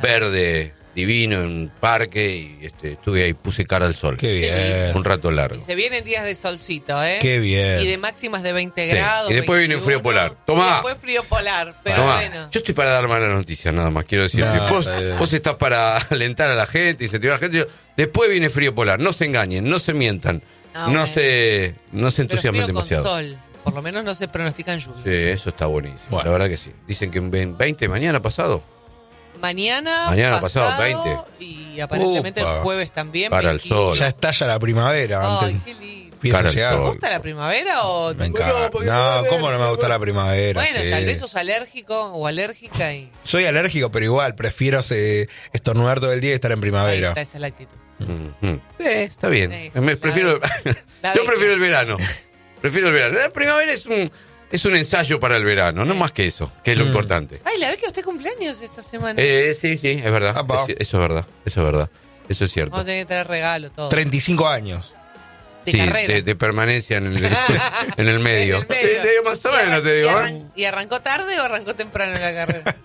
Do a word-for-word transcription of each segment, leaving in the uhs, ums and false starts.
verde divino en un parque y este, estuve ahí, puse cara al sol. Qué bien. Un rato largo. Y se vienen días de solcito, ¿eh? Qué bien. Y de máximas de veinte Sí. grados. Y después viene veintiuno. frío polar. Tomá. Y después frío polar, pero Tomá. bueno. Yo estoy para dar malas noticias, nada más. Quiero decir, No, que vos, está bien. vos estás para alentar a la gente y incentivar a la gente. Yo- Después viene frío polar. No se engañen, no se mientan. Ah, no, bueno. se, no se Pero entusiasmen frío demasiado. con sol. Por lo menos no se pronostican lluvia. Sí, eso está buenísimo. Bueno. La verdad que sí. Dicen que en veinte, mañana pasado. Mañana, Mañana pasado, pasado, veinte. Y aparentemente Upa. el jueves también. Para el sol. Ya estalla la primavera. Ay, antes. qué lindo. Empieza Cara a al llegar. sol. ¿Te gusta la primavera o Me te- encanta. porque No, me ¿cómo no me gusta la primavera? Bueno, Sí. tal vez sos alérgico o alérgica y Soy alérgico, pero igual, prefiero eh, estornudar todo el día y estar en ahí primavera. está, esa es la actitud. Ujú. Sí, está bien. Sí, Me la- prefiero, la yo bestia. prefiero el verano. Prefiero el verano. La primavera es un, es un ensayo para el verano, no más que eso, que es lo Mm. importante. Ay, la vez que usted cumpleaños esta semana. Eh, sí, sí, es verdad. Apa. Es- eso es verdad. Eso es verdad. Eso es cierto. Vamos a tener que traer regalo, todo. treinta y cinco años. de Sí, carrera. de, de permanencia en el, en el medio. En el medio. Sí, te digo más o Y menos, arran- te digo. y, ¿eh? arran- ¿Y arrancó tarde o arrancó temprano en la carrera?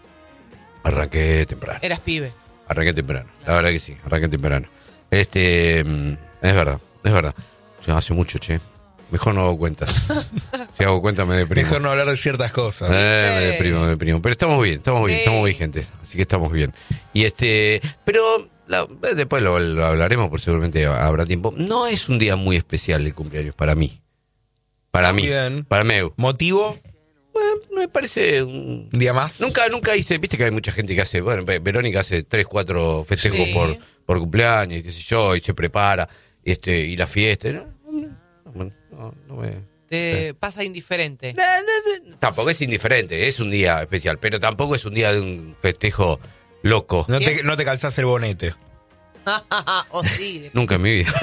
Arranqué temprano. Eras pibe. Arranqué temprano. La verdad que sí, arranqué temprano. Este, mm, es verdad, es verdad. Yo hace mucho, che. Mejor no hago cuentas. Si hago cuentas me deprimo. Mejor no hablar de ciertas cosas. Eh, me deprimo, me deprimo. Pero estamos bien, estamos bien, Sí. estamos vigentes. Así que estamos bien. Y este, pero la- después lo, lo hablaremos, porque seguramente habrá tiempo. No es un día muy especial el cumpleaños para mí. Para mí. Bien. Para mí. ¿Motivo? Bueno, me parece un... ¿Un día más? Nunca, nunca hice, viste que hay mucha gente que hace, bueno, Ve- Verónica hace tres, cuatro festejos Sí. por, por cumpleaños, y qué sé yo, y se prepara, este, y la fiesta, ¿no? No, no, no me... Te pasa indiferente. No, no, no, tampoco es indiferente, es un día especial, pero tampoco es un día de un festejo loco. No te, no te calzás el bonete. o sí. de- Nunca en mi vida.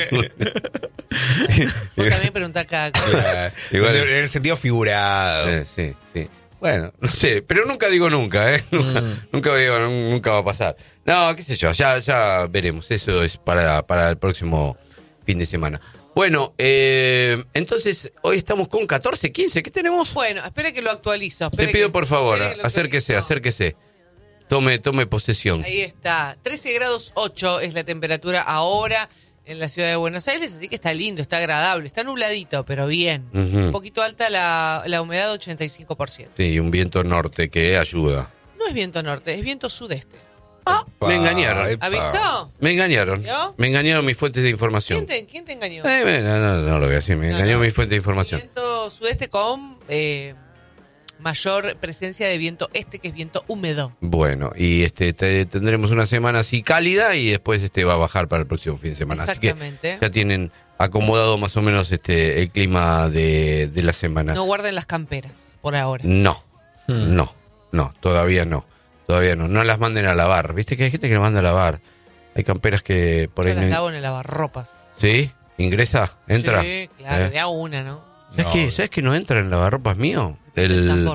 Vos también preguntás cada cosa. Igual- en el sentido figurado. Eh, sí, sí. Bueno, no sé, pero nunca digo nunca, ¿eh? Nunca, nunca digo, nun- nunca va a pasar. No, qué sé yo, ya, ya veremos. Eso es para, para el próximo fin de semana. Bueno, eh, entonces, hoy estamos con catorce, quince, ¿qué tenemos? Bueno, espere que lo actualizo. Te espere pido que- por favor, espere que lo acérquese, actualizo. acérquese. Tome, tome posesión. Ahí está. trece grados ocho es la temperatura ahora en la ciudad de Buenos Aires, así que está lindo, está agradable. Está nubladito, pero bien. Ujú. Un poquito alta la, la humedad, ochenta y cinco por ciento. Sí, un viento norte que ayuda. No es viento norte, es viento sudeste. Ah, Epa, me engañaron. epa. ¿Ha visto? Me engañaron. ¿Yo? Me engañaron mis fuentes de información. ¿Quién te, quién te engañó? Eh, me- no, no, no lo voy a decir, me No, engañó no. mis fuentes de información. Viento sudeste con eh, mayor presencia de viento este, que es viento húmedo. Bueno, y este te- tendremos una semana así cálida y después este va a bajar para el próximo fin de semana. Así que Exactamente. ya tienen acomodado más o menos este el clima de, de la semana. No guarden las camperas, por ahora. No, Hmm. no, no, todavía no. Todavía no. No las manden a lavar. ¿Viste que hay gente que las manda a lavar? Hay camperas que por Yo ahí... las no- lavo en el lavarropas. ¿Sí? ¿Ingresa? ¿Entra? Sí, claro, ¿Eh? de a una, ¿no? ¿Sabes, No. qué? ¿Sabes que no entra en lavarropas mío? El El... tambor.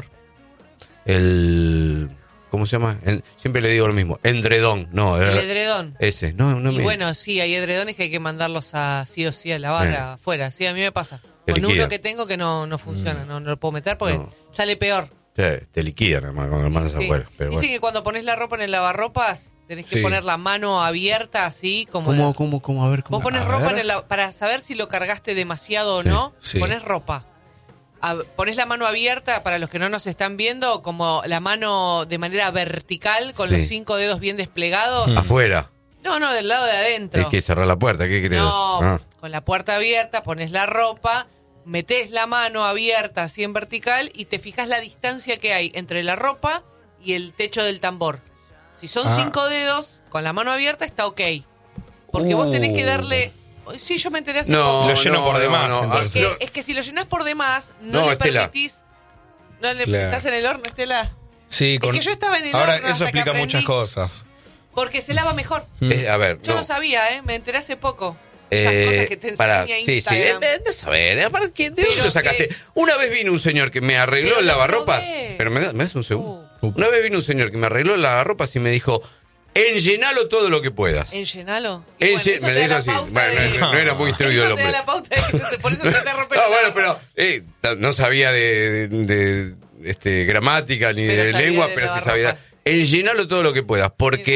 el ¿Cómo se llama? En- siempre le digo lo mismo. Endredón. No, El era- edredón. ese. No, no Y me... bueno, sí, hay edredones que hay que mandarlos a sí o sí a lavar Eh. afuera. Sí, a mí me pasa. Te Con liquida. uno que tengo que no, no funciona, no, no lo puedo meter porque No. sale peor. Te, te liquidan, hermano, cuando lo mandas Sí. afuera. Pero Dicen bueno. que cuando pones la ropa en el lavarropas tenés que Sí. poner la mano abierta así como... ¿Cómo, la- cómo, cómo? A ver, ¿cómo? Vos pones A ropa ver. en el la- para saber si lo cargaste demasiado o Sí, no, sí. pones ropa. A- pones la mano abierta, para los que no nos están viendo, como la mano de manera vertical, con Sí. los cinco dedos bien desplegados. Afuera. No, no, del lado de adentro. Hay que cerrar la puerta, ¿qué crees? No, Ah. con la puerta abierta, pones la ropa, metés la mano abierta así en vertical y te fijas la distancia que hay entre la ropa y el techo del tambor. Si son Ah. cinco dedos, con la mano abierta está ok. Porque vos tenés que darle... Sí, yo me enteré hace No, poco. Lo lleno por demás, Es entonces. que, No, es que si lo llenás por demás, no, No, le Estela. permitís... No le, Claro. ¿Estás en el horno, Estela? Sí, Es con... que yo estaba en el Ahora, horno eso hasta que explica aprendí. muchas cosas. Porque se lava mejor. Eh, a ver, Yo no. no. sabía, ¿eh? Me enteré hace poco. Esas Eh, cosas que te para, enseña sí, sí, Instagram. eh, de saber, eh, ¿para qué? ¿De dónde Pero lo sacaste? que- Una vez vino un señor que me arregló Pero el lo lavarropas, probé. pero me, da- me das un segundo. Uh. Una vez vino un señor que me arregló el lavarropas y me dijo, enllenalo todo lo que puedas. ¿Enllenalo? Y Ellen- bueno, eso me te lo da dijo la así. pauta Bueno, de- no, no era muy instruido el Eso te da hombre. la pauta de que te- por eso se te rompe No, la bueno, lava. pero eh, ta- no sabía de, de- de, este, gramática ni Pero de sabía lengua, de pero sí lavarropas. sabía. Enllenalo todo lo que puedas, porque